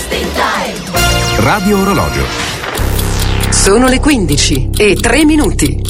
Just in time. Radio Orologio. Sono le 15:03.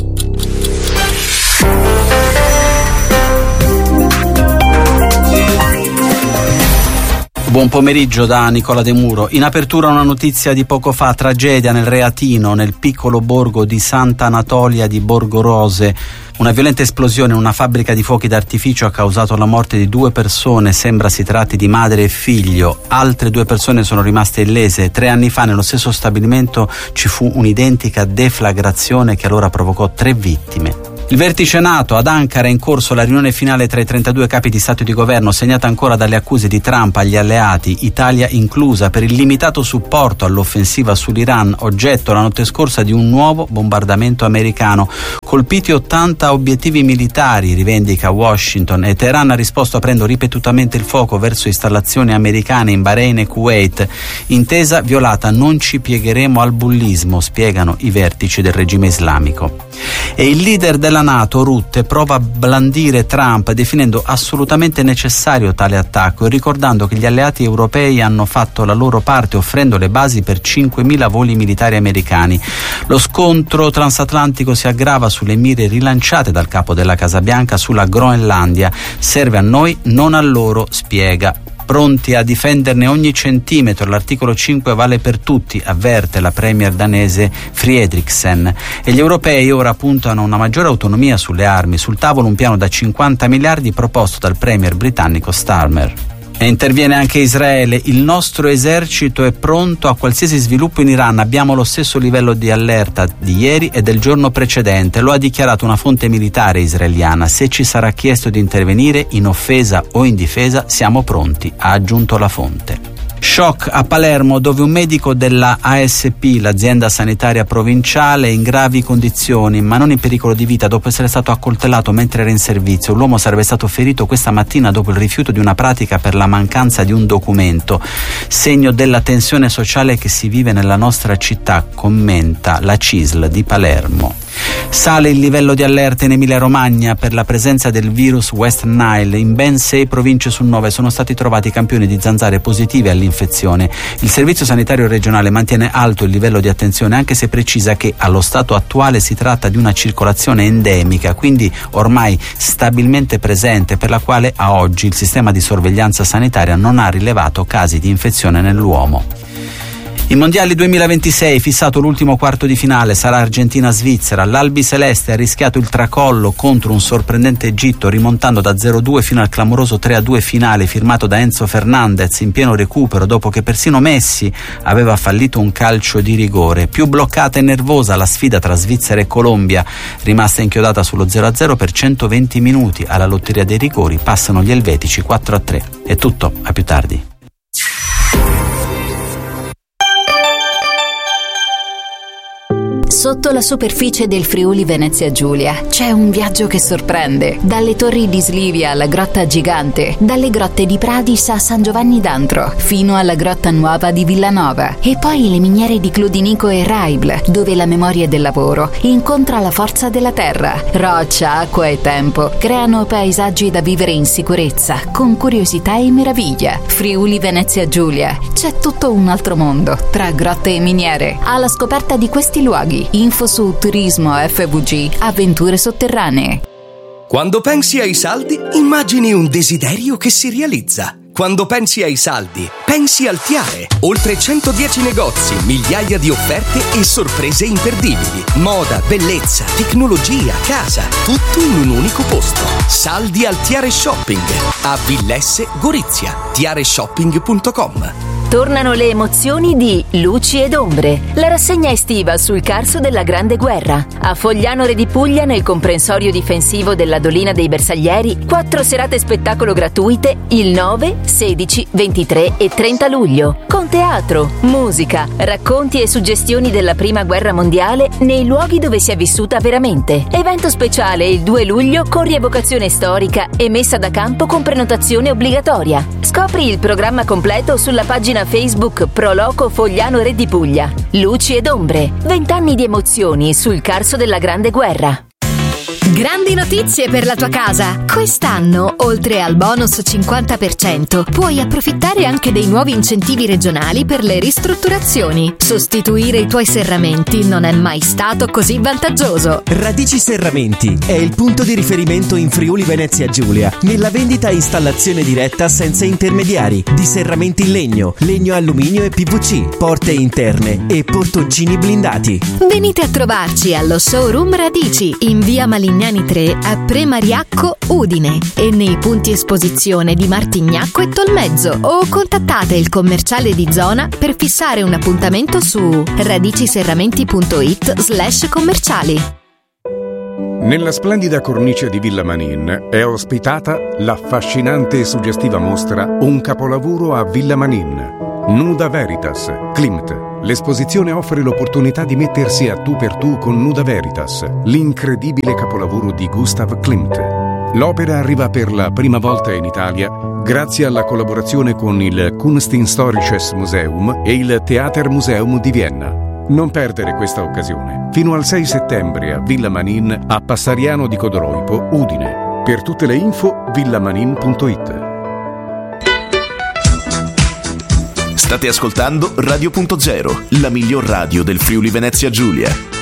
Buon pomeriggio da Nicola De Muro. In apertura una notizia di poco fa: tragedia nel Reatino, nel piccolo borgo di Santa Anatolia di Borgorose. Una violenta esplosione in una fabbrica di fuochi d'artificio ha causato la morte di 2 persone, sembra si tratti di madre e figlio. Altre 2 persone sono rimaste illese. 3 anni fa nello stesso stabilimento ci fu un'identica deflagrazione che allora provocò 3 vittime. Il vertice NATO ad Ankara è in corso la riunione finale tra i 32 capi di Stato e di Governo, segnata ancora dalle accuse di Trump agli alleati, Italia inclusa, per il limitato supporto all'offensiva sull'Iran, oggetto la notte scorsa di un nuovo bombardamento americano. Colpiti 80 obiettivi militari, rivendica Washington, e Teheran ha risposto aprendo ripetutamente il fuoco verso installazioni americane in Bahrain e Kuwait. Intesa violata, non ci piegheremo al bullismo, spiegano i vertici del regime islamico. E il leader della NATO, Rutte, prova a blandire Trump definendo assolutamente necessario tale attacco e ricordando che gli alleati europei hanno fatto la loro parte offrendo le basi per 5.000 voli militari americani. Lo scontro transatlantico si aggrava sulle mire rilanciate dal capo della Casa Bianca sulla Groenlandia. Serve a noi, non a loro, spiega. Pronti a difenderne ogni centimetro, l'articolo 5 vale per tutti, avverte la premier danese Frederiksen. E gli europei ora puntano a una maggiore autonomia sulle armi, sul tavolo un piano da 50 miliardi proposto dal premier britannico Starmer. E interviene anche Israele. Il nostro esercito è pronto a qualsiasi sviluppo in Iran. Abbiamo lo stesso livello di allerta di ieri e del giorno precedente. Lo ha dichiarato una fonte militare israeliana. Se ci sarà chiesto di intervenire in offesa o in difesa, siamo pronti, ha aggiunto la fonte. Shock a Palermo, dove un medico della ASP, l'azienda sanitaria provinciale, è in gravi condizioni ma non in pericolo di vita dopo essere stato accoltellato mentre era in servizio. L'uomo sarebbe stato ferito questa mattina dopo il rifiuto di una pratica per la mancanza di un documento, segno della tensione sociale che si vive nella nostra città, commenta la CISL di Palermo. Sale il livello di allerta in Emilia-Romagna per la presenza del virus West Nile. In ben 6 province su 9 sono stati trovati campioni di zanzare positive all'infezione. Il servizio sanitario regionale mantiene alto il livello di attenzione, anche se precisa che allo stato attuale si tratta di una circolazione endemica, quindi ormai stabilmente presente, per la quale a oggi il sistema di sorveglianza sanitaria non ha rilevato casi di infezione nell'uomo. I mondiali 2026, fissato l'ultimo quarto di finale, sarà Argentina-Svizzera. L'Albi Celeste ha rischiato il tracollo contro un sorprendente Egitto, rimontando da 0-2 fino al clamoroso 3-2 finale firmato da Enzo Fernandez in pieno recupero, dopo che persino Messi aveva fallito un calcio di rigore. Più bloccata e nervosa la sfida tra Svizzera e Colombia, rimasta inchiodata sullo 0-0 per 120 minuti. Alla lotteria dei rigori passano gli elvetici 4-3. È tutto, a più tardi. Sotto la superficie del Friuli Venezia Giulia c'è un viaggio che sorprende. Dalle torri di Slivia alla Grotta Gigante, dalle grotte di Pradis a San Giovanni d'Antro, fino alla Grotta Nuova di Villanova. E poi le miniere di Cludinico e Raibl, dove la memoria del lavoro incontra la forza della terra. Roccia, acqua e tempo creano paesaggi da vivere in sicurezza, con curiosità e meraviglia. Friuli Venezia Giulia, c'è tutto un altro mondo, tra grotte e miniere. Alla scoperta di questi luoghi. Info su Turismo FVG Avventure Sotterranee. Quando pensi ai saldi, immagini un desiderio che si realizza. Quando pensi ai saldi, pensi al Tiare. Oltre 110 negozi, migliaia di offerte e sorprese imperdibili. Moda, bellezza, tecnologia, casa, tutto in un unico posto. Saldi al Tiare Shopping a Villesse, Gorizia. tiareshopping.com. Tornano le emozioni di Luci ed Ombre, la rassegna estiva sul Carso della Grande Guerra. A Fogliano Re di Puglia, nel comprensorio difensivo della Dolina dei Bersaglieri, 4 serate spettacolo gratuite il 9, 16, 23 e 30 luglio. Con teatro, musica, racconti e suggestioni della Prima Guerra Mondiale nei luoghi dove si è vissuta veramente. Evento speciale il 2 luglio con rievocazione storica e messa da campo con prenotazione obbligatoria. Scopri il programma completo sulla pagina Facebook Pro Loco Fogliano Re di Puglia. Luci ed Ombre, 20 anni di emozioni sul Carso della Grande Guerra. Grandi notizie per la tua casa! Quest'anno, oltre al bonus 50%, puoi approfittare anche dei nuovi incentivi regionali per le ristrutturazioni. Sostituire i tuoi serramenti non è mai stato così vantaggioso. Radici Serramenti è il punto di riferimento in Friuli Venezia Giulia nella vendita e installazione diretta senza intermediari di serramenti in legno, legno alluminio e PVC, porte interne e portoncini blindati. Venite a trovarci allo showroom Radici in via Malignani 3 a Premariacco, Udine, e nei punti esposizione di Martignacco e Tolmezzo, o contattate il commerciale di zona per fissare un appuntamento su radiciserramenti.it/commerciali. Nella splendida cornice di Villa Manin è ospitata l'affascinante e suggestiva mostra Un capolavoro a Villa Manin, Nuda Veritas, Klimt. L'esposizione offre l'opportunità di mettersi a tu per tu con Nuda Veritas, l'incredibile capolavoro di Gustav Klimt. L'opera arriva per la prima volta in Italia grazie alla collaborazione con il Kunsthistorisches Museum e il Theatermuseum di Vienna. Non perdere questa occasione. Fino al 6 settembre a Villa Manin, a Passariano di Codoroipo, Udine. Per tutte le info, villamanin.it. State ascoltando Radio.0, la miglior radio del Friuli Venezia Giulia.